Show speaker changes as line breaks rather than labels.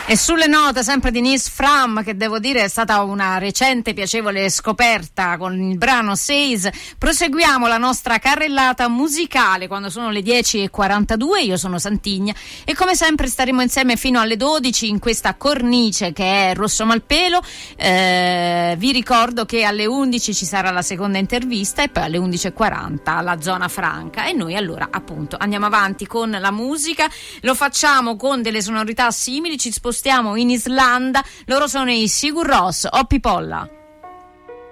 E sulle note sempre di Nils Fram, che devo dire è stata una recente piacevole scoperta con il brano Says, proseguiamo la nostra carrellata musicale quando sono le 10:42. Io sono Santigna e come sempre staremo insieme fino alle 12 in questa cornice che è Rosso Malpelo. Vi ricordo che alle 11 ci sarà la seconda intervista e poi alle 11:40 la zona franca, e noi allora appunto andiamo avanti con la musica. Lo facciamo con delle sonorità simili, ci spostiamo in Islanda. Loro sono i Sigur Rós, Oppi Polla.